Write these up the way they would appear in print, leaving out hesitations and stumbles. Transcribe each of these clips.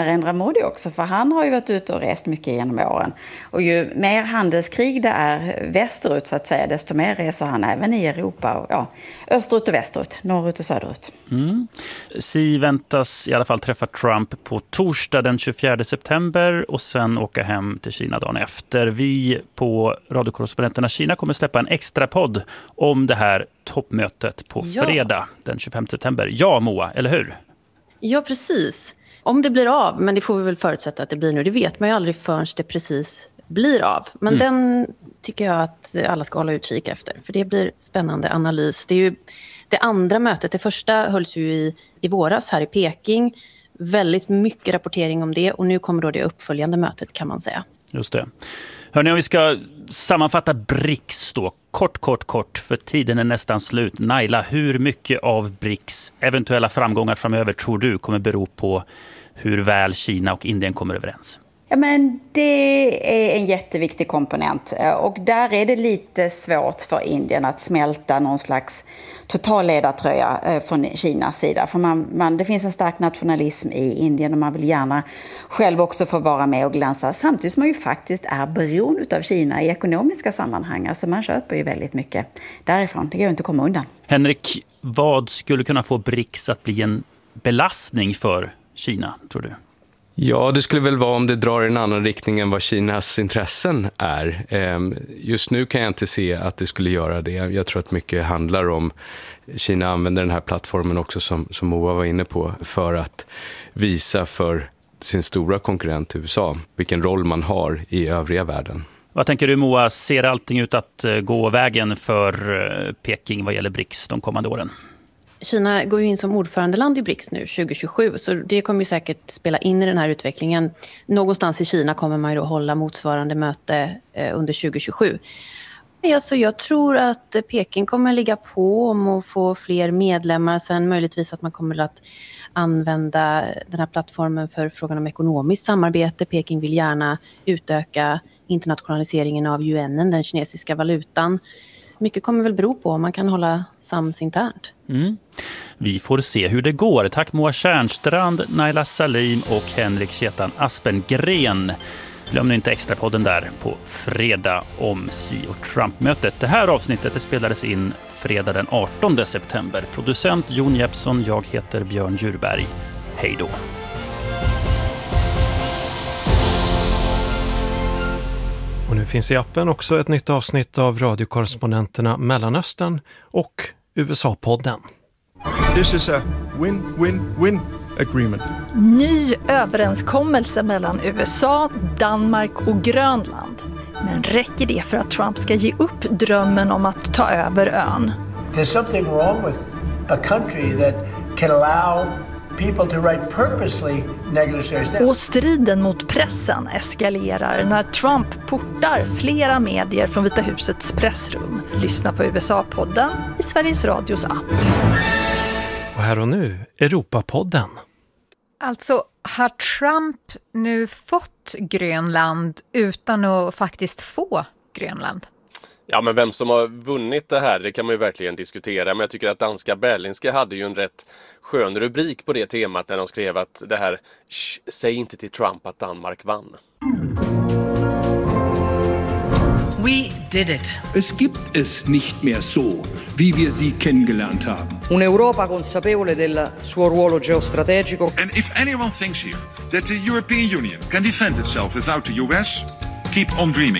Narendra Modi också, för han har ju varit ute och rest mycket genom åren. Och ju mer handelskrig det är västerut så att säga, desto mer reser han även i Europa. Och, österut och västerut, norrut och söderut. Xi väntas i alla fall träffa Trump på torsdag den 24 september och sen åka hem till Kina dagen efter. Vi på Radiokorrespondenterna Kina kommer släppa en extra podd om det här toppmötet på fredag den 25 september. Ja, Moa, eller hur? Ja, precis. Om det blir av, men det får vi väl förutsätta att det blir nu. Det vet man ju aldrig förrän det precis blir av. Men den tycker jag att alla ska hålla utkik efter. För det blir spännande analys. Det är ju det andra mötet. Det första hölls ju i våras här i Peking. Väldigt mycket rapportering om det. Och nu kommer då det uppföljande mötet, kan man säga. Just det. Hörrni, om vi ska sammanfatta BRICS då. Kort, för tiden är nästan slut. Naila, hur mycket av BRICS eventuella framgångar framöver tror du kommer bero på hur väl Kina och Indien kommer överens? Ja, men det är en jätteviktig komponent och där är det lite svårt för Indien att smälta någon slags total ledartröja från Kinas sida. För det finns en stark nationalism i Indien och man vill gärna själv också få vara med och glänsa. Samtidigt som man ju faktiskt är beroende av Kina i ekonomiska sammanhang. Alltså man köper ju väldigt mycket därifrån. Det går ju inte att komma undan. Henrik, vad skulle kunna få BRICS att bli en belastning för Kina, tror du? Ja, det skulle väl vara om det drar i en annan riktning än vad Kinas intressen är. Just nu kan jag inte se att det skulle göra det. Jag tror att mycket handlar om Kina använder den här plattformen också som Moa var inne på för att visa för sin stora konkurrent USA vilken roll man har i övriga världen. Vad tänker du, Moa? Ser allting ut att gå vägen för Peking vad gäller BRICS de kommande åren? Kina går ju in som ordförandeland i BRICS nu 2027, så det kommer ju säkert spela in i den här utvecklingen. Någonstans i Kina kommer man ju då hålla motsvarande möte under 2027. Alltså jag tror att Peking kommer ligga på om att få fler medlemmar, sen möjligtvis att man kommer att använda den här plattformen för frågan om ekonomiskt samarbete. Peking vill gärna utöka internationaliseringen av yuanen, den kinesiska valutan. Mycket kommer väl bero på om man kan hålla sams internt. Vi får se hur det går. Tack Moa Tjärnstrand, Naila Salim och Henrik Ketan Aspengren. Glöm inte extrapodden där på fredag om Xi och Trump-mötet. Det här avsnittet spelades in fredag den 18 september. Producent Jon Jeppsson, jag heter Björn Djurberg. Hej då! Och nu finns i appen också ett nytt avsnitt av radiokorrespondenterna Mellanöstern och USA-podden. This is a win-win-win agreement. Ny överenskommelse mellan USA, Danmark och Grönland. Men räcker det för att Trump ska ge upp drömmen om att ta över ön? There's something wrong with a country that can allow people to write purposely negative. Och striden mot pressen eskalerar när Trump portar flera medier från Vita husets pressrum. Lyssna på USA-podden i Sveriges Radios app. Och här och nu, Europapodden. Alltså, har Trump nu fått Grönland utan att faktiskt få Grönland? Ja, men vem som har vunnit det här, det kan man ju verkligen diskutera. Men jag tycker att danska Berlingske hade ju en rätt skön rubrik på det temat när de skrev att det här, säg inte till Trump att Danmark vann. We did it. Es gibt es nicht mehr so, wie wir sie kennengelernt haben. Un'Europa consapevole del suo ruolo geostrategico. And if anyone thinks here that the European Union can defend itself without the US, keep on dreaming.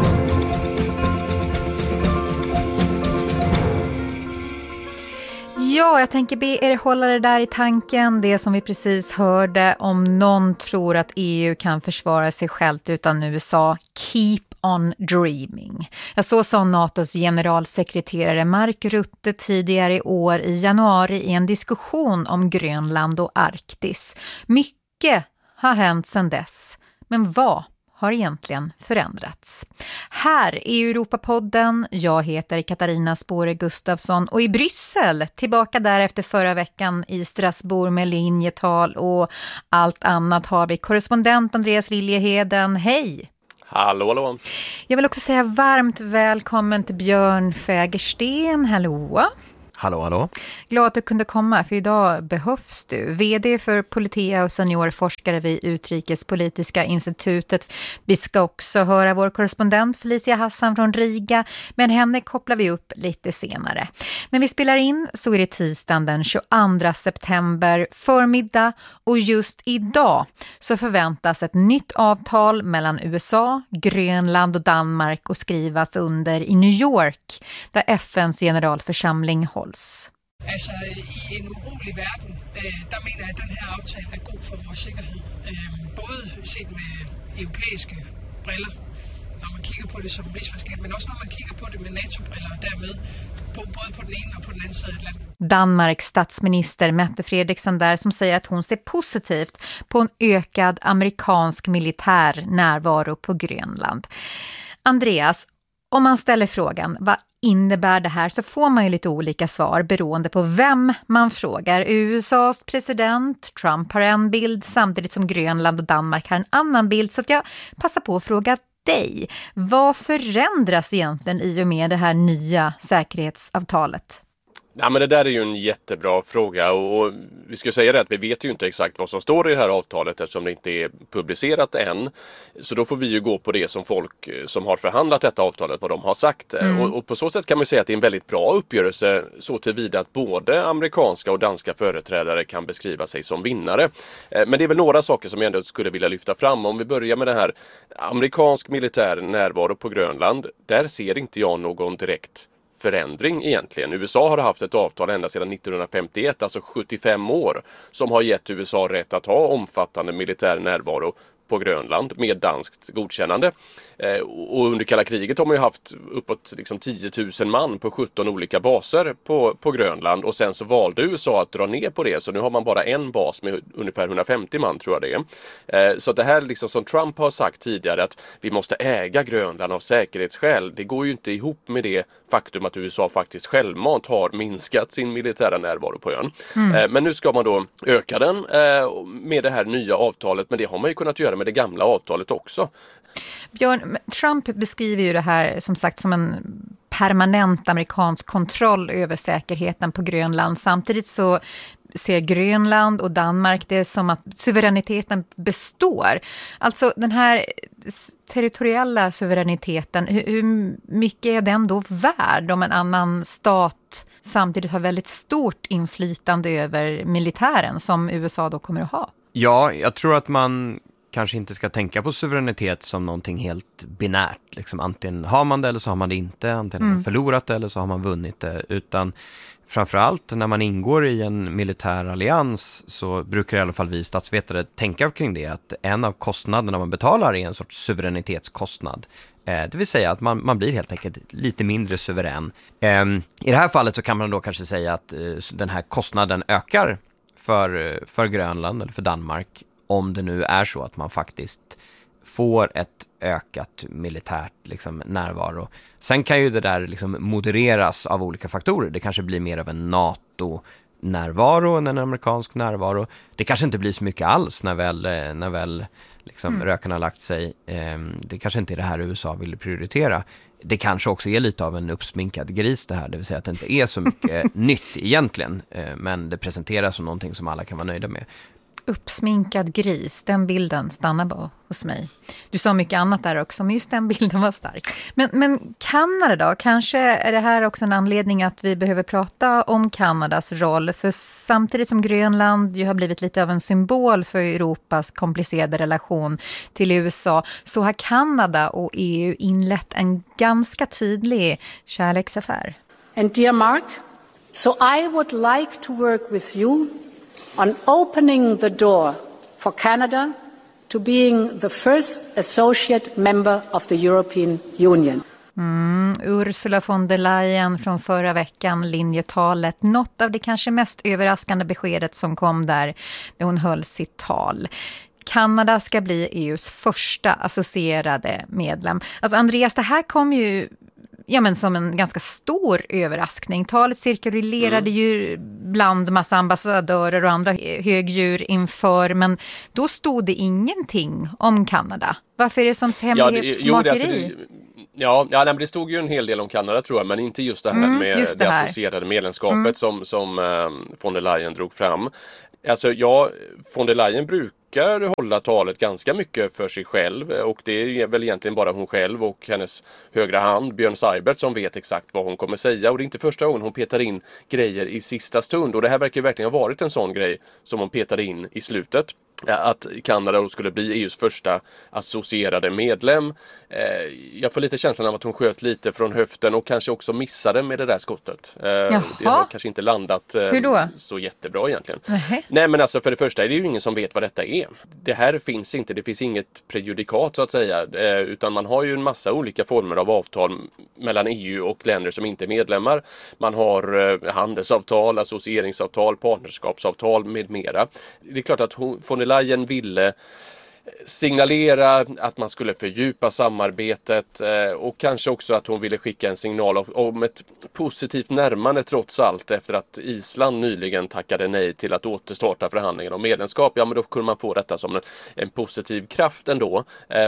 Ja, jag tänker be er hålla det där i tanken. Det som vi precis hörde, om någon tror att EU kan försvara sig självt utan USA, keep on dreaming. Ja, så sa NATOs generalsekreterare Mark Rutte tidigare i år i januari i en diskussion om Grönland och Arktis. Mycket har hänt sedan dess, men vad har egentligen förändrats? Här i Europapodden, jag heter Katarina Spåre Gustafsson och i Bryssel, tillbaka där efter förra veckan i Strasbourg med linjetal och allt annat har vi korrespondent Andreas Liljeheden. Hej! Hallå, hallå. Jag vill också säga varmt välkommen till Björn Fägersten. Hallå! Hallå, hallå. Glad att du kunde komma, för idag behövs du. VD för Politea och seniorforskare vid Utrikespolitiska institutet. Vi ska också höra vår korrespondent Felicia Hassan från Riga, men henne kopplar vi upp lite senare. När vi spelar in så är det tisdagen den 22 september förmiddag, och just idag så förväntas ett nytt avtal mellan USA, Grönland och Danmark att skrivas under i New York, där FNs generalförsamling hålls. Altså i en urolig verden, der mener jeg, at den her aftale er god for vores sikkerhed. Både set med europæiske briller, når man kigger på det som rigsfællesskab, men også når man kigger på det med NATO-briller, og dermed både på den ene og på den anden side af Atlanten. Danmarks statsminister Mette Frederiksen där, som säger att hon ser positivt på en ökad amerikansk militär närvaro på Grönland. Andreas, om man ställer frågan, vad innebär det här, så får man ju lite olika svar beroende på vem man frågar. USAs president Trump har en bild, samtidigt som Grönland och Danmark har en annan bild. Så att jag passar på att fråga dig, vad förändras egentligen i och med det här nya säkerhetsavtalet? Ja, men det där är ju en jättebra fråga, och vi ska säga det att vi vet ju inte exakt vad som står i det här avtalet eftersom det inte är publicerat än. Så då får vi ju gå på det som folk som har förhandlat detta avtalet, vad de har sagt. Och på så sätt kan man säga att det är en väldigt bra uppgörelse, så tillvida att både amerikanska och danska företrädare kan beskriva sig som vinnare. Men det är väl några saker som jag ändå skulle vilja lyfta fram. Om vi börjar med det här, amerikansk militär närvaro på Grönland, där ser inte jag någon direkt förändring egentligen. USA har haft ett avtal ända sedan 1951, alltså 75 år, som har gett USA rätt att ha omfattande militär närvaro på Grönland med danskt godkännande. Och under kalla kriget har man ju haft uppåt 10 000 man på 17 olika baser på Grönland, och sen så valde USA att dra ner på det, så nu har man bara en bas med ungefär 150 man, tror jag det är. Så det här som Trump har sagt tidigare, att vi måste äga Grönland av säkerhetsskäl, det går ju inte ihop med det faktum att USA faktiskt självmant har minskat sin militära närvaro på ön. Men nu ska man då öka den med det här nya avtalet, men det har man ju kunnat göra med det gamla avtalet också. Björn, Trump beskriver ju det här som sagt som en permanent amerikansk kontroll över säkerheten på Grönland. Samtidigt så ser Grönland och Danmark det som att suveräniteten består. Alltså den här territoriella suveräniteten, hur mycket är den då värd om en annan stat samtidigt har väldigt stort inflytande över militären som USA då kommer att ha? Ja, jag tror att man kanske inte ska tänka på suveränitet som någonting helt binärt. Liksom, antingen har man det eller så har man det inte. Antingen har man förlorat det eller så har man vunnit det. Utan framförallt när man ingår i en militär allians så brukar i alla fall vi statsvetare tänka kring det. Att en av kostnaderna man betalar är en sorts suveränitetskostnad. Det vill säga att man blir helt enkelt lite mindre suverän. I det här fallet så kan man då kanske säga att den här kostnaden ökar för Grönland eller för Danmark, om det nu är så att man faktiskt får ett ökat militärt närvaro. Sen kan ju det där modereras av olika faktorer. Det kanske blir mer av en NATO-närvaro än en amerikansk närvaro. Det kanske inte blir så mycket alls när väl röken har lagt sig. Det kanske inte är det här USA vill prioritera. Det kanske också är lite av en uppsminkad gris det här. Det vill säga att det inte är så mycket nytt egentligen. Men det presenteras som någonting som alla kan vara nöjda med. Uppsminkad gris, den bilden stannar bara hos mig. Du sa mycket annat där också, men just den bilden var stark. Men Kanada då? Kanske är det här också en anledning att vi behöver prata om Kanadas roll. För samtidigt som Grönland ju har blivit lite av en symbol för Europas komplicerade relation till USA, så har Kanada och EU inlett en ganska tydlig kärleksaffär. And dear Mark, so I would like to work with you on opening the door for Canada to being the first associate member of the European Union. Ursula von der Leyen från förra veckan, linjetalet. Något av det kanske mest överraskande beskedet som kom där när hon höll sitt tal. Kanada ska bli EUs första associerade medlem. Alltså Andreas, det här kom ju som en ganska stor överraskning. Talet cirkulerade ju bland massa ambassadörer och andra högdjur inför, men då stod det ingenting om Kanada. Varför är det sånt hemlighetsmakeri? Ja, men det stod ju en hel del om Kanada tror jag, men inte just det här med det associerade medlemskapet som von der Leyen drog fram. Alltså von der Leyen brukar hålla talet ganska mycket för sig själv, och det är väl egentligen bara hon själv och hennes högra hand Björn Seibert som vet exakt vad hon kommer säga, och det är inte första gången hon petar in grejer i sista stund, och det här verkar verkligen ha varit en sån grej som hon petade in i slutet. Att Kanada skulle bli EUs första associerade medlem. Jag får lite känslan av att hon sköt lite från höften och kanske också missade med det där skottet. Det har kanske inte landat så jättebra egentligen. Nej, men alltså för det första är det ju ingen som vet vad detta är. Det här finns inte, det finns inget prejudikat så att säga, utan man har ju en massa olika former av avtal mellan EU och länder som inte är medlemmar. Man har handelsavtal, associeringsavtal, partnerskapsavtal med mera. Det är klart att von der Leyen ville signalera att man skulle fördjupa samarbetet och kanske också att hon ville skicka en signal om ett positivt närmande trots allt, efter att Island nyligen tackade nej till att återstarta förhandlingen om medlemskap. Ja, men då kunde man få detta som en positiv kraft ändå.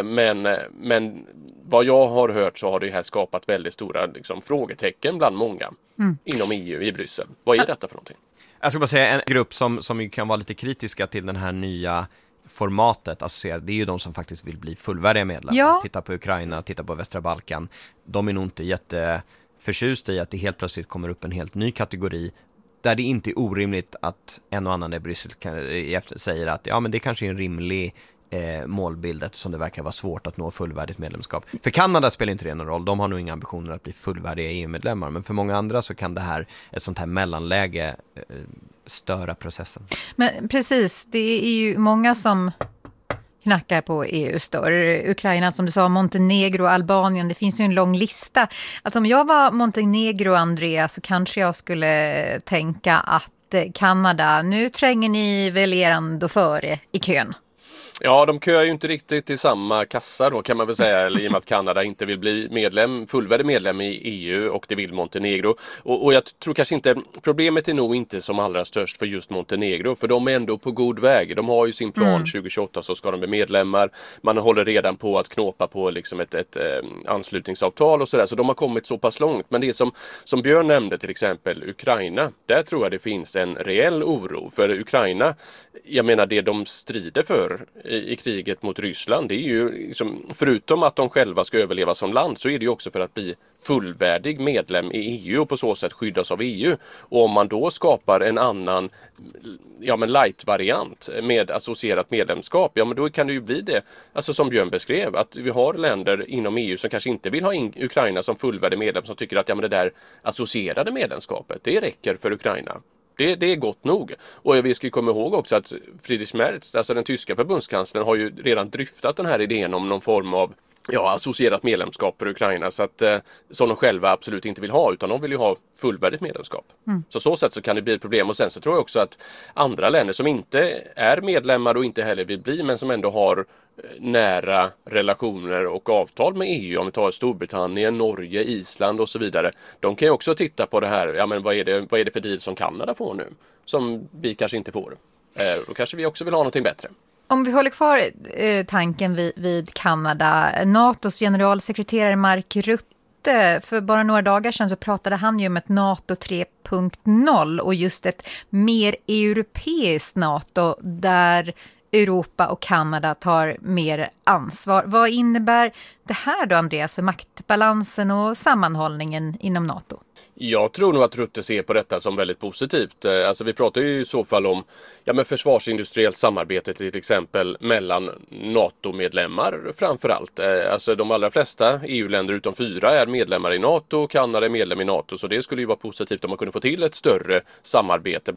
Men vad jag har hört så har det här skapat väldigt stora frågetecken bland många inom EU i Bryssel. Vad är detta för någonting? Jag ska bara säga en grupp som kan vara lite kritiska till den här nya formatet, alltså det är ju de som faktiskt vill bli fullvärdiga medlemmar. Ja. Titta på Ukraina, titta på Västra Balkan. De är nog inte jätteförtjusta i att det helt plötsligt kommer upp en helt ny kategori där det inte är orimligt att en och annan i Bryssel säger att men det kanske är en rimlig målbild, eftersom det verkar vara svårt att nå fullvärdigt medlemskap. För Kanada spelar inte det någon roll, de har nog inga ambitioner att bli fullvärdiga EU-medlemmar, men för många andra så kan det här, ett sånt här mellanläge störa processen. Men precis, det är ju många som knackar på EUs dörr. Ukraina, som du sa, Montenegro, Albanien, det finns ju en lång lista. Alltså om jag var Montenegro, Andrea, så kanske jag skulle tänka att Kanada, nu tränger ni väl er ändå före i kön. Ja, de köar ju inte riktigt i samma kassa då, kan man väl säga, i och med att Kanada inte vill bli fullvärdig medlem i EU, och det vill Montenegro. Och jag tror kanske inte, problemet är nog inte som allra störst för just Montenegro, för de är ändå på god väg. De har ju sin plan 2028, så ska de bli medlemmar. Man håller redan på att knåpa på ett anslutningsavtal och sådär, så de har kommit så pass långt. Men det som Björn nämnde, till exempel Ukraina, där tror jag det finns en reell oro. För Ukraina, jag menar det de strider för i kriget mot Ryssland, det är ju förutom att de själva ska överleva som land, så är det ju också för att bli fullvärdig medlem i EU och på så sätt skyddas av EU. Och om man då skapar en annan light-variant med associerat medlemskap, men då kan det ju bli det, alltså som Björn beskrev, att vi har länder inom EU som kanske inte vill ha in Ukraina som fullvärdig medlem, som tycker att det där associerade medlemskapet, det räcker för Ukraina. Det är gott nog. Och vi ska komma ihåg också att Friedrich Merz, alltså den tyska förbundskanslern, har ju redan dryftat den här idén om någon form av associerat medlemskap för Ukraina, så att, som de själva absolut inte vill ha, utan de vill ju ha fullvärdigt medlemskap. Så sätt så kan det bli ett problem. Och sen så tror jag också att andra länder som inte är medlemmar och inte heller vill bli, men som ändå har nära relationer och avtal med EU, om vi tar Storbritannien, Norge, Island och så vidare, de kan ju också titta på det här, men vad är det för deal som Kanada får nu, som vi kanske inte får. Då kanske vi också vill ha någonting bättre. Om vi håller kvar tanken vid Kanada, NATOs generalsekreterare Mark Rutte, för bara några dagar sedan så pratade han ju om ett NATO 3.0 och just ett mer europeiskt NATO där Europa och Kanada tar mer ansvar. Vad innebär det här då, Andreas, för maktbalansen och sammanhållningen inom NATO? Jag tror nog att Rutte ser på detta som väldigt positivt. Alltså vi pratar ju i så fall om försvarsindustriellt samarbete till exempel mellan NATO-medlemmar framförallt. Alltså de allra flesta EU-länder utom 4 är medlemmar i NATO, Kanada är medlem i NATO, så det skulle ju vara positivt om man kunde få till ett större samarbete.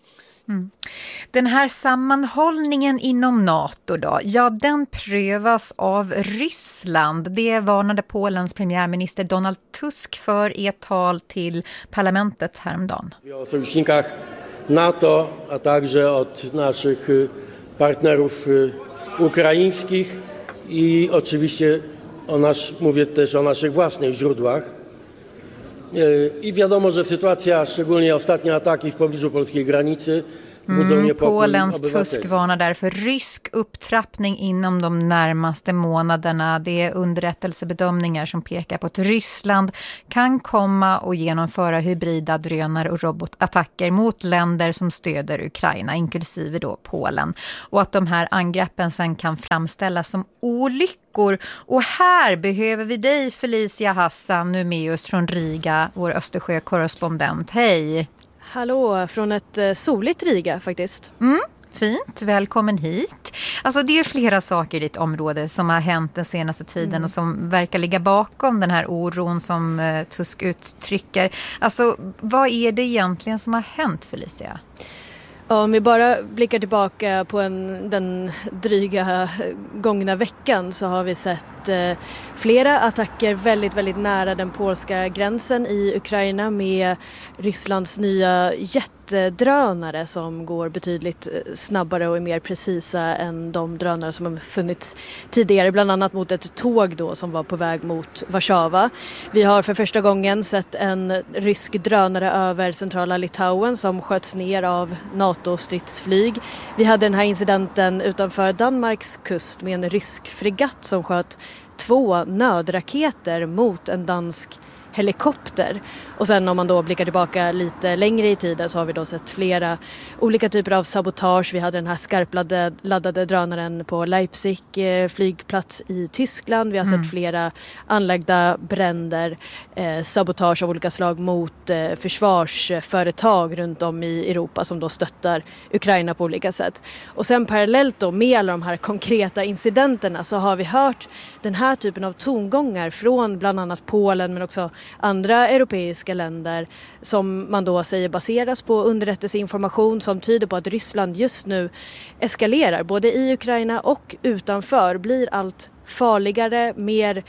Den här sammanhållningen inom NATO då, den prövas av Ryssland. Det varnade Polens premiärminister Donald Tusk för i ett tal till parlamentet häromdagen. O sojusznikach NATO, a także od naszych partnerów ukraińskich i oczywiście mówię też o naszych własnych źródłach. I wiadomo, że sytuacja, szczególnie ostatnie ataki w pobliżu polskiej granicy, budzą niepokój Polens obywateli. Tusk varnar därför rysk upptrappning inom de närmaste månaderna. Det är underrättelsebedömningar som pekar på att Ryssland kan komma och genomföra hybrida drönare och robotattacker mot länder som stöder Ukraina, inklusive då Polen. Och att de här angreppen sen kan framställas som olyckor. Och här behöver vi dig, Felicia Hassan Numeus från Riga, vår Östersjökorrespondent. Hej! Hallå, från ett soligt Riga faktiskt. Fint, välkommen hit. Alltså det är flera saker i ditt område som har hänt den senaste tiden och som verkar ligga bakom den här oron som Tusk uttrycker. Alltså vad är det egentligen som har hänt, Felicia? Ja, om vi bara blickar tillbaka på den dryga gångna veckan så har vi sett flera attacker väldigt, väldigt nära den polska gränsen i Ukraina med Rysslands nya jättedrönare som går betydligt snabbare och är mer precisa än de drönare som har funnits tidigare, bland annat mot ett tåg då som var på väg mot Warszawa. Vi har för första gången sett en rysk drönare över centrala Litauen som sköts ner av NATO-stridsflyg. Vi hade den här incidenten utanför Danmarks kust med en rysk fregatt som sköt 2 nödraketer mot en dansk helikopter. Och sen om man då blickar tillbaka lite längre i tiden så har vi då sett flera olika typer av sabotage. Vi hade den här skarpladdade drönaren på Leipzig flygplats i Tyskland. Vi har sett flera anlagda bränder, sabotage av olika slag mot försvarsföretag runt om i Europa som då stöttar Ukraina på olika sätt. Och sen parallellt då med alla de här konkreta incidenterna så har vi hört den här typen av tongångar från bland annat Polen men också andra europeiska länder som man då säger baseras på underrättelseinformation som tyder på att Ryssland just nu eskalerar både i Ukraina och utanför, blir allt farligare, mer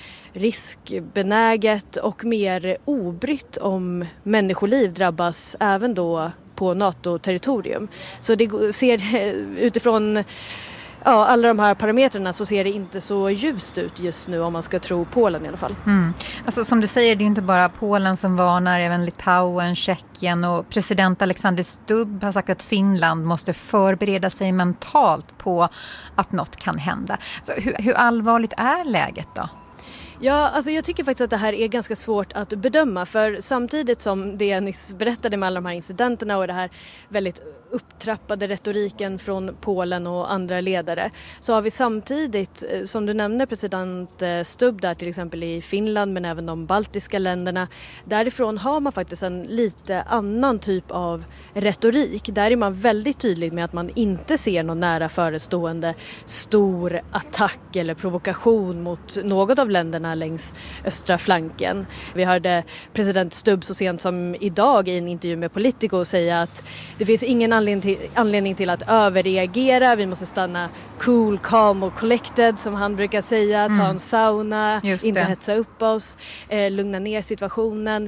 riskbenäget och mer obrytt om människoliv drabbas även då på NATO-territorium. Så det ser utifrån alla de här parametrarna så ser det inte så ljust ut just nu om man ska tro Polen i alla fall. Alltså som du säger, det är inte bara Polen som varnar, även Litauen, Tjeckien och president Alexander Stubb har sagt att Finland måste förbereda sig mentalt på att något kan hända. Så hur allvarligt är läget då? Ja, alltså jag tycker faktiskt att det här är ganska svårt att bedöma, för samtidigt som det jag nyss berättade med alla de här incidenterna och det här väldigt upptrappade retoriken från Polen och andra ledare, så har vi samtidigt, som du nämner, president Stubb där till exempel i Finland men även de baltiska länderna. Därifrån har man faktiskt en lite annan typ av retorik. Där är man väldigt tydlig med att man inte ser någon nära förestående stor attack eller provokation mot något av länderna längs östra flanken. Vi hörde president Stubb så sent som idag i en intervju med Politico säga att det finns ingen anledning till att överreagera. Vi måste stanna cool, calm och collected som han brukar säga. Ta en sauna, inte hetsa upp oss, lugna ner situationen.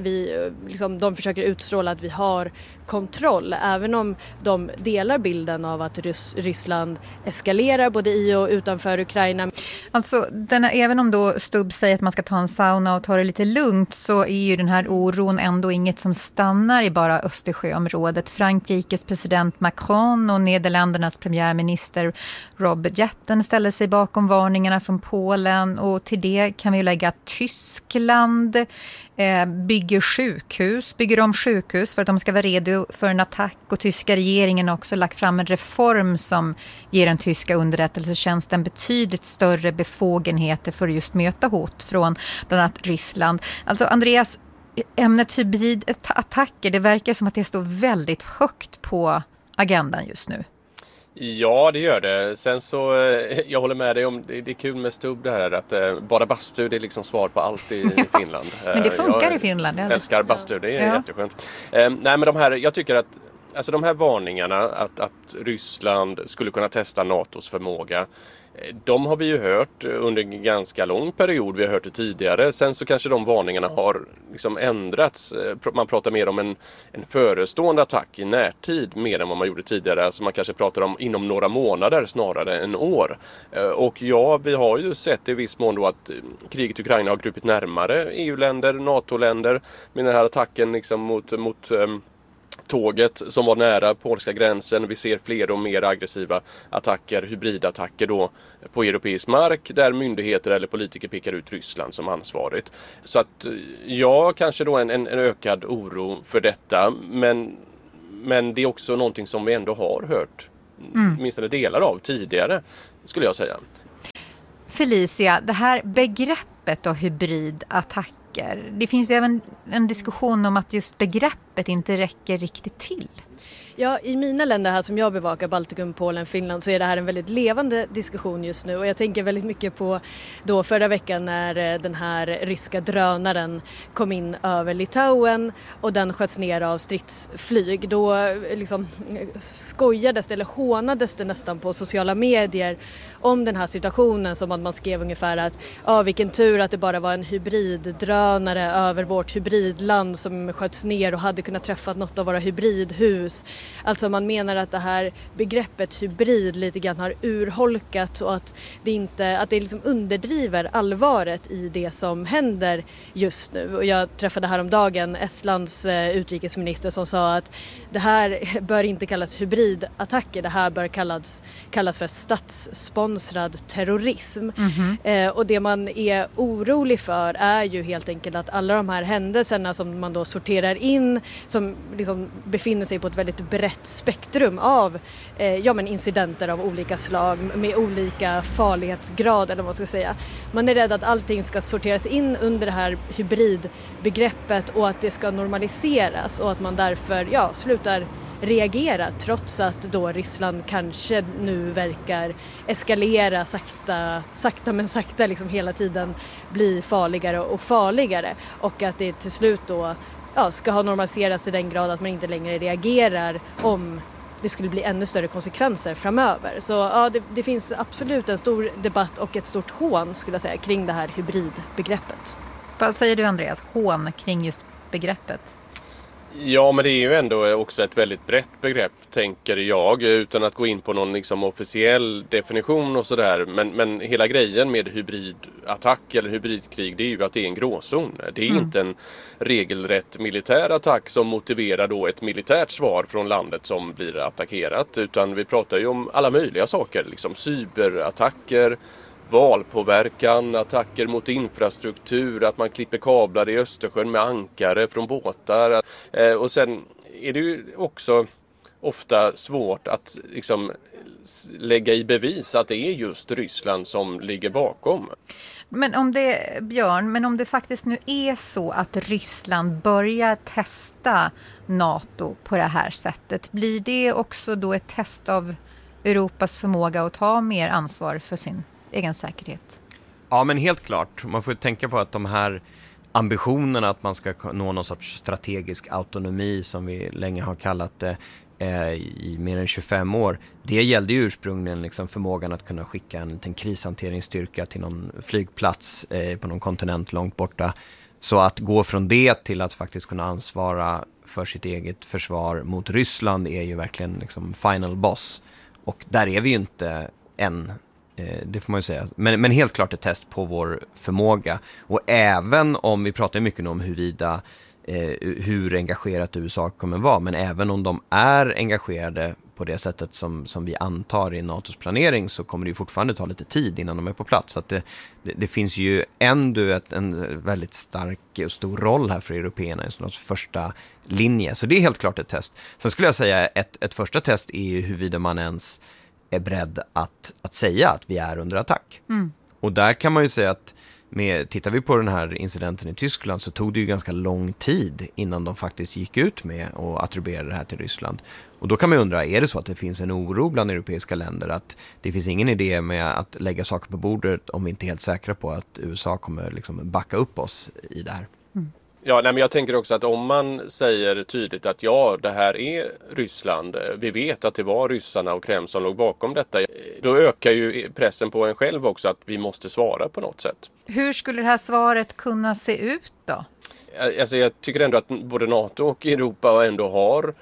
De försöker utstråla att vi har kontroll, även om de delar bilden av att Ryssland eskalerar både i och utanför Ukraina. Alltså, även om då Stubb säger att man ska ta en sauna och ta det lite lugnt, så är ju den här oron ändå inget som stannar i bara Östersjöområdet. Frankrikes president Macron och Nederländernas premiärminister Rob Jetten ställer sig bakom varningarna från Polen, och till det kan vi lägga att Tyskland bygger om sjukhus för att de ska vara redo för en attack, och tyska regeringen har också lagt fram en reform som ger den tyska underrättelsetjänsten betydligt större befogenheter för att just möta hot från bland annat Ryssland. Alltså Andreas, ämnet hybridattacker, det verkar som att det står väldigt högt på agendan just nu. Ja, det gör det. Sen så, jag håller med dig om, det är kul med Stubb det här att bara bastu, det är liksom svar på allt i Finland. Men det funkar i Finland. Jag älskar bastu, det är jätteskönt. Nej, men jag tycker att alltså de här varningarna att Ryssland skulle kunna testa NATOs förmåga, de har vi ju hört under en ganska lång period. Vi har hört det tidigare. Sen så kanske de varningarna har liksom ändrats. Man pratar mer om en förestående attack i närtid mer än vad man gjorde tidigare. Alltså man kanske pratar om inom några månader snarare än år. Och ja, vi har ju sett i viss mån då att kriget i Ukraina har krupit närmare EU-länder, NATO-länder med den här attacken liksom mot tåget som var nära polska gränsen. Vi ser fler och mer aggressiva attacker, hybridattacker då på europeisk mark där myndigheter eller politiker pekar ut Ryssland som ansvarigt. Så att ja, kanske då en ökad oro för detta, men det är också någonting som vi ändå har hört åtminstone delar av tidigare, skulle jag säga. Felicia, det här begreppet och hybridattacker, det finns ju även en diskussion om att just begreppet inte räcker riktigt till. Ja, i mina länder här som jag bevakar, Baltikum, Polen, Finland, så är det här en väldigt levande diskussion just nu. Och jag tänker väldigt mycket på då förra veckan när den här ryska drönaren kom in över Litauen och den sköts ner av stridsflyg. Då liksom skojades eller hånades det nästan på sociala medier om den här situationen, som att man skrev ungefär att vilken tur att det bara var en hybriddrönare över vårt hybridland som sköts ner och hade kunnat träffa något av våra hybridhus. Alltså man menar att det här begreppet hybrid lite grann har urholkats och att det liksom underdriver allvaret i det som händer just nu. Och jag träffade häromdagen Estlands utrikesminister som sa att det här bör inte kallas hybridattacker, det här bör kallas för statssponsrad terrorism. Och det man är orolig för är ju helt enkelt att alla de här händelserna som man då sorterar in, som liksom befinner sig på ett väldigt brett spektrum av incidenter av olika slag med olika farlighetsgrad, eller vad man ska säga. Man är rädd att allting ska sorteras in under det här hybridbegreppet och att det ska normaliseras och att man därför slutar reagera, trots att då Ryssland kanske nu verkar eskalera sakta men sakta liksom hela tiden bli farligare och farligare, och att det till slut då ska ha normaliserats till den grad att man inte längre reagerar om det skulle bli ännu större konsekvenser framöver. Så det finns absolut en stor debatt och ett stort hån, skulle jag säga, kring det här hybridbegreppet. Vad säger du, Andreas? Hån kring just begreppet? Ja, men det är ju ändå också ett väldigt brett begrepp, tänker jag, utan att gå in på någon liksom officiell definition och sådär. Men hela grejen med hybridattack eller hybridkrig, det är ju att det är en gråzon. Det är inte en regelrätt militär attack som motiverar då ett militärt svar från landet som blir attackerat, utan vi pratar ju om alla möjliga saker, liksom cyberattacker, valpåverkan, attacker mot infrastruktur, att man klipper kablar i Östersjön med ankare från båtar. Och sen är det ju också ofta svårt att liksom lägga i bevis att det är just Ryssland som ligger bakom. Men om det faktiskt nu är så att Ryssland börjar testa NATO på det här sättet, blir det också då ett test av Europas förmåga att ta mer ansvar för sin egen säkerhet? Ja, men helt klart. Man får tänka på att de här ambitionerna att man ska nå någon sorts strategisk autonomi, som vi länge har kallat det, i mer än 25 år. Det gällde ju ursprungligen liksom förmågan att kunna skicka en liten krishanteringsstyrka till någon flygplats på någon kontinent långt borta. Så att gå från det till att faktiskt kunna ansvara för sitt eget försvar mot Ryssland är ju verkligen liksom final boss. Och där är vi ju inte än. Det får man ju säga. Men helt klart ett test på vår förmåga. Och även om vi pratar mycket nu om hur engagerat USA kommer vara, men även om de är engagerade på det sättet som vi antar i NATOs planering, så kommer det ju fortfarande ta lite tid innan de är på plats. Så att det finns ju ändå en väldigt stark och stor roll här för européerna i NATOs första linje. Så det är helt klart ett test. Sen skulle jag säga ett första test är ju huruvida man ens är beredd att säga att vi är under attack. Och där kan man ju säga att tittar vi på den här incidenten i Tyskland, så tog det ju ganska lång tid innan de faktiskt gick ut med och attribuerade det här till Ryssland. Och då kan man undra, är det så att det finns en oro bland europeiska länder att det finns ingen idé med att lägga saker på bordet om vi inte är helt säkra på att USA kommer liksom backa upp oss i det här? Ja, men jag tänker också att om man säger tydligt att det här är Ryssland, vi vet att det var ryssarna och Kreml som låg bakom detta, då ökar ju pressen på en själv också att vi måste svara på något sätt. Hur skulle det här svaret kunna se ut då? Alltså jag tycker ändå att både NATO och Europa ändå har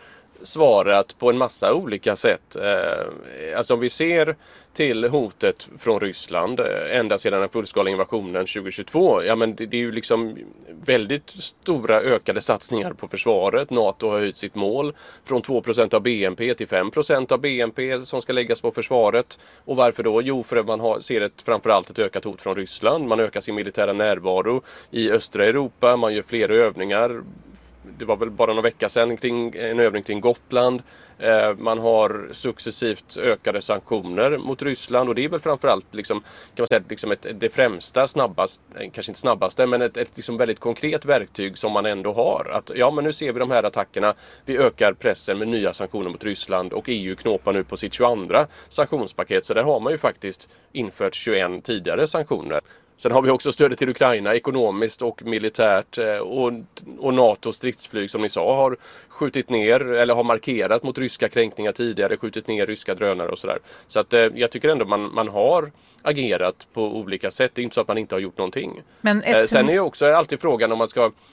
svarat på en massa olika sätt. Alltså om vi ser till hotet från Ryssland ända sedan den fullskaliga invasionen 2022. Ja, men det är ju liksom väldigt stora ökade satsningar på försvaret. NATO har höjt sitt mål från 2% av BNP till 5% av BNP som ska läggas på försvaret. Och varför då? Jo, för att man ser framförallt ett ökat hot från Ryssland. Man ökar sin militära närvaro i östra Europa. Man gör fler övningar. Det var väl bara några veckor sedan en övning kring Gotland. Man har successivt ökade sanktioner mot Ryssland och det är väl framförallt liksom, kan man säga, liksom det främsta, kanske inte snabbaste, men ett liksom väldigt konkret verktyg som man ändå har. Att ja, men nu ser vi de här attackerna, vi ökar pressen med nya sanktioner mot Ryssland och EU knåpar nu på sitt 22:a sanktionspaket, så där har man ju faktiskt infört 21 tidigare sanktioner. Sen har vi också stödet till Ukraina ekonomiskt och militärt och NATOs stridsflyg som ni sa har skjutit ner eller har markerat mot ryska kränkningar tidigare, skjutit ner ryska drönare och sådär. Så att jag tycker ändå man har agerat på olika sätt. Det är inte så att man inte har gjort någonting. Men sen är ju också alltid frågan om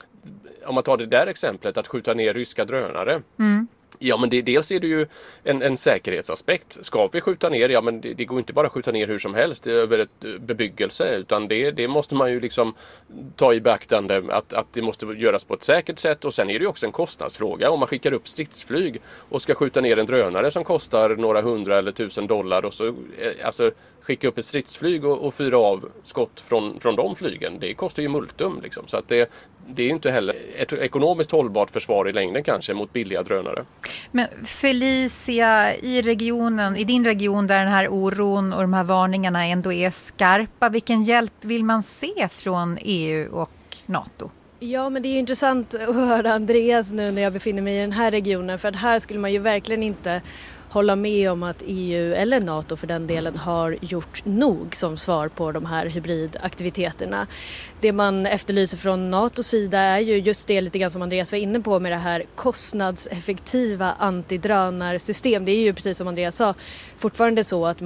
man tar det där exemplet att skjuta ner ryska drönare. Mm. Ja, men dels är det ju en säkerhetsaspekt. Ska vi skjuta ner? Ja, men det går inte bara att skjuta ner hur som helst över ett bebyggelse, utan det måste man ju liksom ta i beaktande att det måste göras på ett säkert sätt. Och sen är det ju också en kostnadsfråga. Om man skickar upp stridsflyg och ska skjuta ner en drönare som kostar några $100 eller $1,000 och så alltså skicka upp ett stridsflyg och fyra av skott från de flygen, det kostar ju multum liksom. Så att det är inte heller ett ekonomiskt hållbart försvar i längden kanske mot billiga drönare. Men Felicia, i din region där den här oron och de här varningarna ändå är skarpa, vilken hjälp vill man se från EU och NATO? Ja, men det är ju intressant att höra Andreas nu när jag befinner mig i den här regionen, för att här skulle man ju verkligen inte hålla med om att EU eller NATO för den delen har gjort nog som svar på de här hybridaktiviteterna. Det man efterlyser från NATOs sida är ju just det lite grann som Andreas var inne på med det här kostnadseffektiva antidrönarsystem. Det är ju precis som Andreas sa fortfarande så att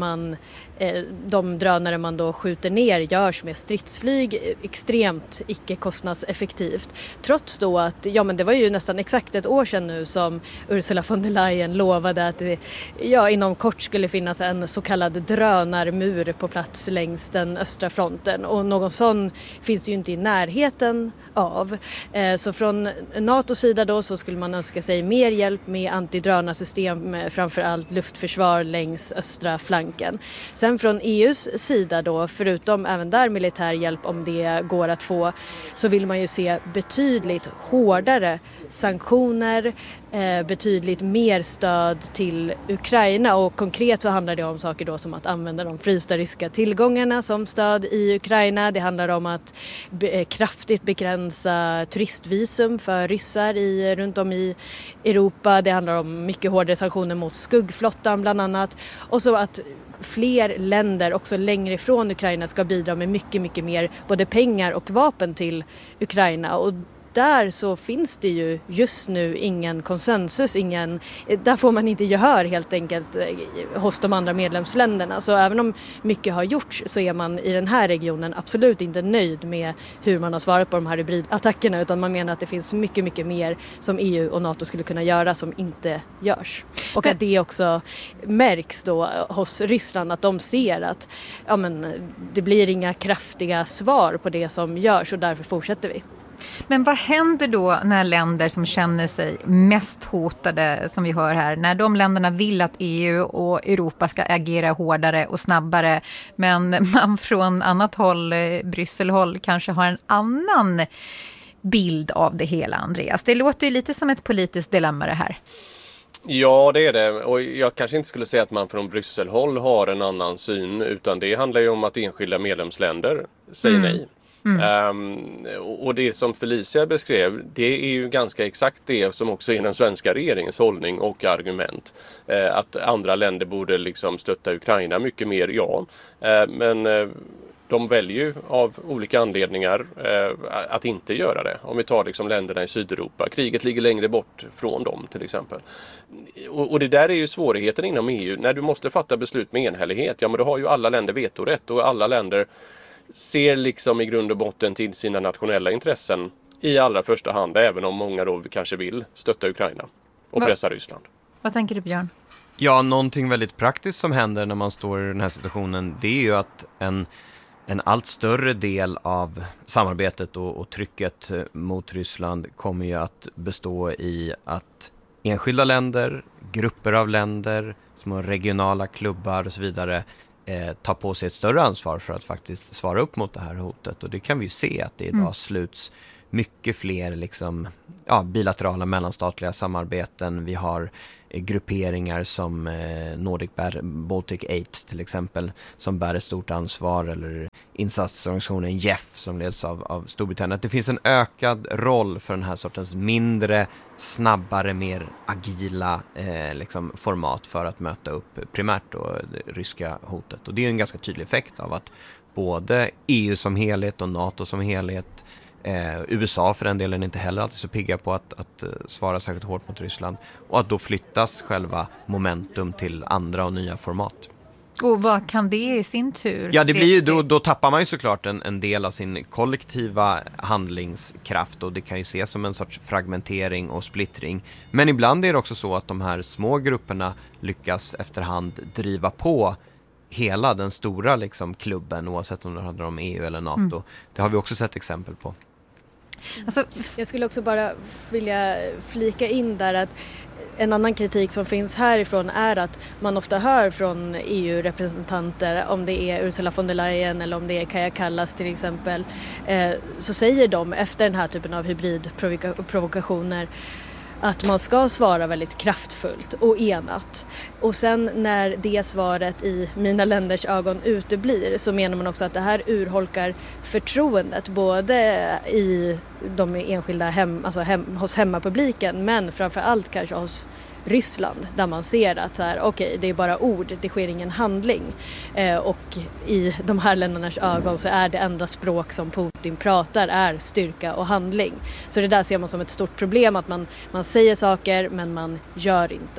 de drönare man då skjuter ner görs med stridsflyg extremt icke-kostnadseffektivt. Trots då att, men det var ju nästan exakt ett år sedan nu som Ursula von der Leyen lovade att det inom kort skulle finnas en så kallad drönarmur på plats längs den östra fronten. Och någon sån finns det ju inte i närheten av. Så från NATOs sida då så skulle man önska sig mer hjälp med antidrönarsystem, framförallt luftförsvar längs östra flanken. Sen från EUs sida då, förutom även där militär hjälp om det går att få, så vill man ju se betydligt hårdare sanktioner, betydligt mer stöd till Ukraina, och konkret så handlar det om saker då som att använda de frysta ryska tillgångarna som stöd i Ukraina. Det handlar om att kraftigt begränsa turistvisum för ryssar runt om i Europa. Det handlar om mycket hårdare sanktioner mot skuggflottan bland annat, och så att fler länder också längre ifrån Ukraina ska bidra med mycket, mycket mer både pengar och vapen till Ukraina. Och där så finns det ju just nu ingen konsensus, där får man inte gehör helt enkelt hos de andra medlemsländerna. Så även om mycket har gjorts så är man i den här regionen absolut inte nöjd med hur man har svarat på de här hybridattackerna, utan man menar att det finns mycket, mycket mer som EU och NATO skulle kunna göra som inte görs. Och att det också märks då hos Ryssland, att de ser att det blir inga kraftiga svar på det som görs, och därför fortsätter vi. Men vad händer då när länder som känner sig mest hotade, som vi hör här, när de länderna vill att EU och Europa ska agera hårdare och snabbare, men man från annat håll, Brysselhåll, kanske har en annan bild av det hela, Andreas? Det låter ju lite som ett politiskt dilemma det här. Ja, det är det. Och jag kanske inte skulle säga att man från Brysselhåll har en annan syn, utan det handlar ju om att enskilda medlemsländer säger nej. Och det som Felicia beskrev, det är ju ganska exakt det som också är den svenska regeringens hållning och argument. Att andra länder borde liksom stötta Ukraina mycket mer, ja. Men de väljer ju av olika anledningar att inte göra det. Om vi tar liksom länderna i Sydeuropa. Kriget ligger längre bort från dem till exempel. Och det där är ju svårigheten inom EU. När du måste fatta beslut med enhällighet, ja men då har ju alla länder vetorätt, och alla länder ser liksom i grund och botten till sina nationella intressen i allra första hand, även om många då kanske vill stötta Ukraina och pressa Ryssland. Vad tänker du, Björn? Ja, någonting väldigt praktiskt som händer när man står i den här situationen, det är ju att en allt större del av samarbetet och trycket mot Ryssland kommer ju att bestå i att enskilda länder, grupper av länder, små regionala klubbar och så vidare tar på sig ett större ansvar för att faktiskt svara upp mot det här hotet. Och det kan vi ju se att det idag sluts mycket fler liksom, bilaterala mellanstatliga samarbeten. Vi har grupperingar som Nordic Baltic 8 till exempel som bär ett stort ansvar, eller insatsorganisationen JEF som leds av Storbritannien. Att det finns en ökad roll för den här sortens mindre, snabbare, mer agila format för att möta upp primärt då det ryska hotet. Och det är en ganska tydlig effekt av att både EU som helhet och NATO som helhet, USA för den delen inte heller alltid så pigga på att svara särskilt hårt mot Ryssland, och att då flyttas själva momentum till andra och nya format. Och vad kan det i sin tur? Ja, det blir ju, då tappar man ju såklart en del av sin kollektiva handlingskraft, och det kan ju ses som en sorts fragmentering och splittring. Men ibland är det också så att de här små grupperna lyckas efterhand driva på hela den stora klubben, oavsett om det handlar om EU eller NATO. Det har vi också sett exempel på. Alltså, jag skulle också bara vilja flika in där att en annan kritik som finns härifrån är att man ofta hör från EU-representanter, om det är Ursula von der Leyen eller om det är Kaja Kallas till exempel, så säger de efter den här typen av hybridprovokationer att man ska svara väldigt kraftfullt och enat. Och sen när det svaret i mina länders ögon uteblir, så menar man också att det här urholkar förtroendet både i de enskilda hos hemmapubliken, men framförallt kanske hos Ryssland, där man ser att okej, det är bara ord, det sker ingen handling. Och i de här ländernas ögon så är det enda språk som Putin pratar är styrka och handling. Så det där ser man som ett stort problem, att man säger saker men man gör inte.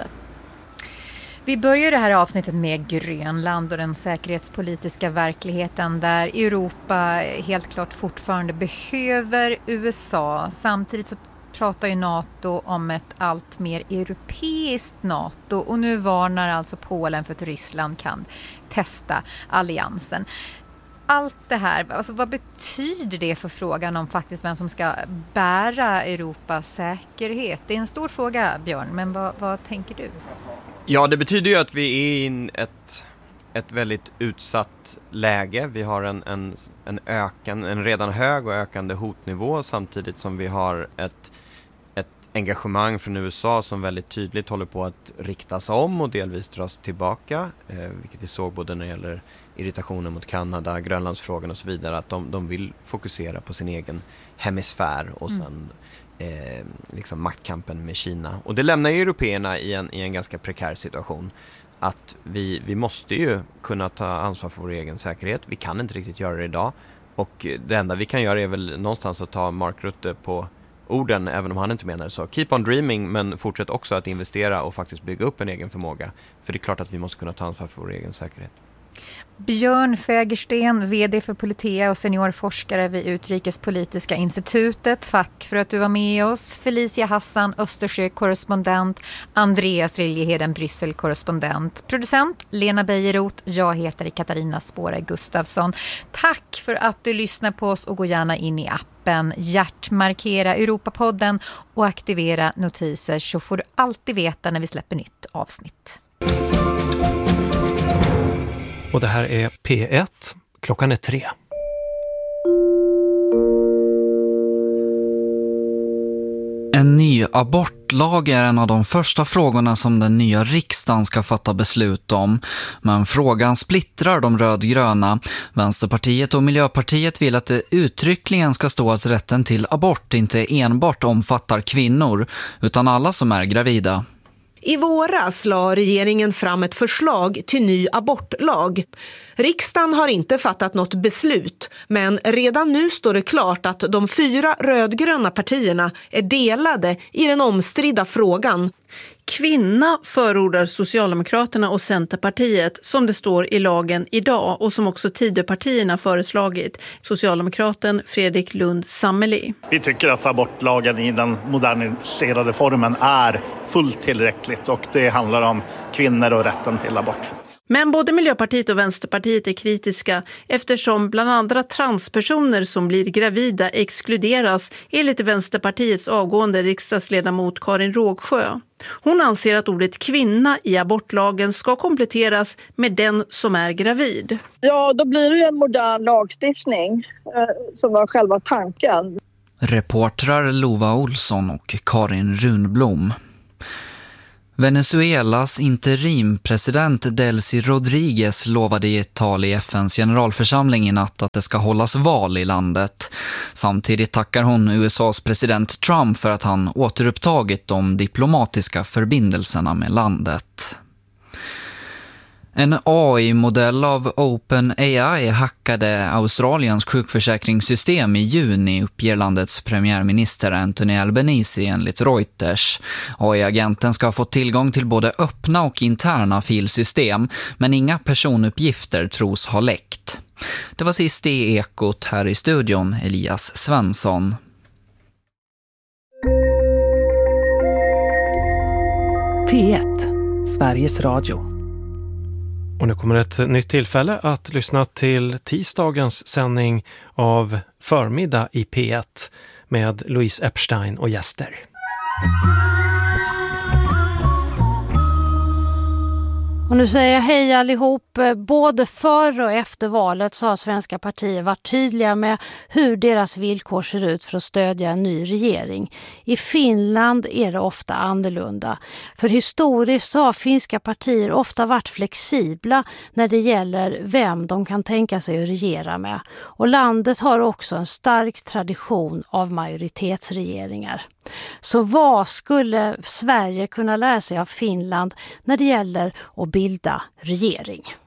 Vi börjar det här avsnittet med Grönland och den säkerhetspolitiska verkligheten där Europa helt klart fortfarande behöver USA. Samtidigt så pratar ju NATO om ett allt mer europeiskt NATO, och nu varnar alltså Polen för att Ryssland kan testa alliansen. Allt det här, alltså vad betyder det för frågan om faktiskt vem som ska bära Europas säkerhet? Det är en stor fråga, Björn, men vad tänker du? Ja, det betyder ju att vi är i ett väldigt utsatt läge. Vi har en redan hög och ökande hotnivå, samtidigt som vi har ett engagemang från USA som väldigt tydligt håller på att riktas om och delvis dras tillbaka, vilket vi såg både när det gäller irritationen mot Kanada, Grönlandsfrågan och så vidare, att de vill fokusera på sin egen hemisfär och sen maktkampen med Kina. Och det lämnar ju européerna i en ganska prekär situation, att vi måste ju kunna ta ansvar för vår egen säkerhet. Vi kan inte riktigt göra det idag, och det enda vi kan göra är väl någonstans att ta Mark Rutte på orden, även om han inte menar så. Keep on dreaming, men fortsätt också att investera och faktiskt bygga upp en egen förmåga. För det är klart att vi måste kunna ta ansvar för vår egen säkerhet. Björn Fägersten, vd för Politea och seniorforskare vid Utrikespolitiska institutet. Tack för att du var med oss. Felicia Hassan, Östersjö-korrespondent. Andreas Riljeheden, Bryssel-korrespondent. Producent Lena Beijeroth. Jag heter Katarina Spåre Gustafsson. Tack för att du lyssnar på oss, och gå gärna in i appen. Hjärtmarkera Europapodden och aktivera notiser, så får du alltid veta när vi släpper nytt avsnitt. Och det här är P1. Klockan är 3. En ny abortlag är en av de första frågorna som den nya riksdagen ska fatta beslut om. Men frågan splittrar de rödgröna. Vänsterpartiet och Miljöpartiet vill att det uttryckligen ska stå att rätten till abort inte enbart omfattar kvinnor, utan alla som är gravida. I våras la regeringen fram ett förslag till ny abortlag. Riksdagen har inte fattat något beslut, men redan nu står det klart att de 4 rödgröna partierna är delade i den omstridda frågan. kvinna förordar Socialdemokraterna och Centerpartiet som det står i lagen idag och som också Tidöpartierna föreslagit. Socialdemokraten Fredrik Lund Sammeli. Vi tycker att abortlagen i den moderniserade formen är fullt tillräckligt och det handlar om kvinnor och rätten till abort. Men både Miljöpartiet och Vänsterpartiet är kritiska eftersom bland andra transpersoner som blir gravida exkluderas enligt Vänsterpartiets avgående riksdagsledamot Karin Rågsjö. Hon anser att ordet kvinna i abortlagen ska kompletteras med den som är gravid. Ja, då blir det ju en modern lagstiftning som var själva tanken. Reportrar Lova Olsson och Karin Runblom. Venezuelas interimpresident Delcy Rodriguez lovade i ett tal i FNs generalförsamling i natt att det ska hållas val i landet. Samtidigt tackar hon USAs president Trump för att han återupptagit de diplomatiska förbindelserna med landet. En AI-modell av OpenAI hackade Australiens sjukförsäkringssystem i juni, uppger landets premiärminister Anthony Albanese enligt Reuters. AI-agenten ska ha fått tillgång till både öppna och interna filsystem, men inga personuppgifter tros ha läckt. Det var sist i Ekot, här i studion Elias Svensson. P1, Sveriges Radio. Och nu kommer ett nytt tillfälle att lyssna till tisdagens sändning av Förmiddag i P1 med Louise Epstein och gäster. Och nu säger jag hej allihop. Både före och efter valet så har svenska partier varit tydliga med hur deras villkor ser ut för att stödja en ny regering. I Finland är det ofta annorlunda. För historiskt så har finska partier ofta varit flexibla när det gäller vem de kan tänka sig att regera med. Och landet har också en stark tradition av majoritetsregeringar. Så vad skulle Sverige kunna lära sig av Finland när det gäller att bilda regering?